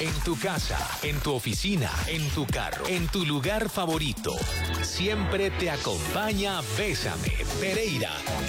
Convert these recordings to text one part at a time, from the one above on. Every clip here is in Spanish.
En tu casa, en tu oficina, en tu carro, en tu lugar favorito. Siempre te acompaña Bésame. Pereira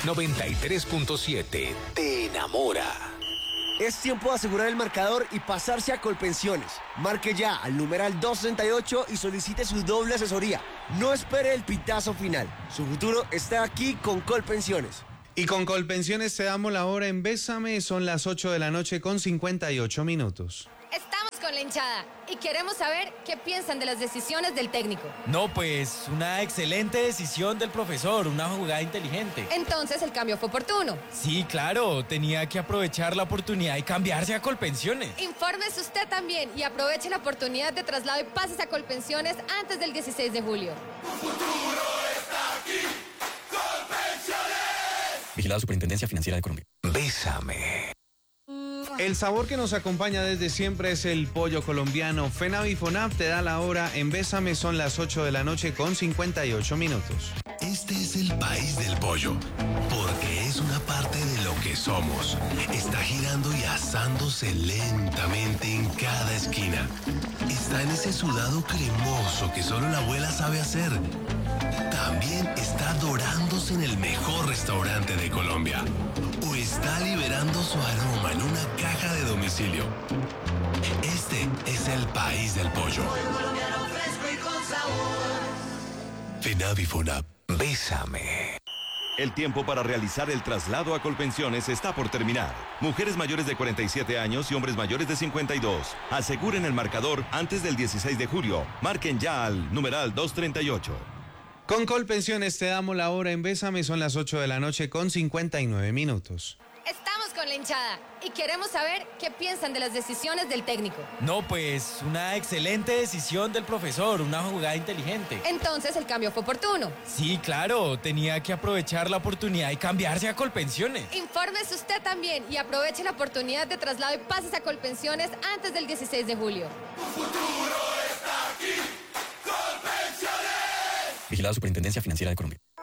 93.7. Te enamora. Es tiempo de asegurar el marcador y pasarse a Colpensiones. Marque ya al numeral 238 y solicite su doble asesoría. No espere el pitazo final. Su futuro está aquí con Colpensiones. Y con Colpensiones te damos la hora en Bésame. Son las 8 de la noche con 58 minutos. Estamos con la hinchada y queremos saber qué piensan de las decisiones del técnico. No, pues una excelente decisión del profesor, una jugada inteligente. Entonces el cambio fue oportuno. Sí, claro, tenía que aprovechar la oportunidad y cambiarse a Colpensiones. Infórmese usted también y aproveche la oportunidad de traslado y pases a Colpensiones antes del 16 de julio. Tu futuro está aquí. Colpensiones. Vigilada Superintendencia Financiera de Colombia. Bésame. El sabor que nos acompaña desde siempre es el pollo colombiano. FENAV y FONAP te da la hora en Bésame. Son las 8 de la noche con 58 minutos. Este es el país del pollo, porque es una parte de lo que somos. Está girando y asándose lentamente en cada esquina. Está en ese sudado cremoso que solo la abuela sabe hacer. También está dorándose en el mejor restaurante de Colombia. O está liberando su aroma en una caja de domicilio. Este es el país del pollo. FENAV y FONAP. Bésame. El tiempo para realizar el traslado a Colpensiones está por terminar. Mujeres mayores de 47 años y hombres mayores de 52. Aseguren el marcador antes del 16 de julio. Marquen ya al numeral 238. Con Colpensiones te damos la hora en Bésame. Son las 8 de la noche con 59 minutos. Estamos con la hinchada y queremos saber qué piensan de las decisiones del técnico. No, pues una excelente decisión del profesor, una jugada inteligente. Entonces el cambio fue oportuno. Sí, claro, tenía que aprovechar la oportunidad y cambiarse a Colpensiones. Infórmese usted también y aproveche la oportunidad de traslado y pases a Colpensiones antes del 16 de julio. Tu futuro está aquí. Colpensiones. Vigilada Superintendencia Financiera de Colombia.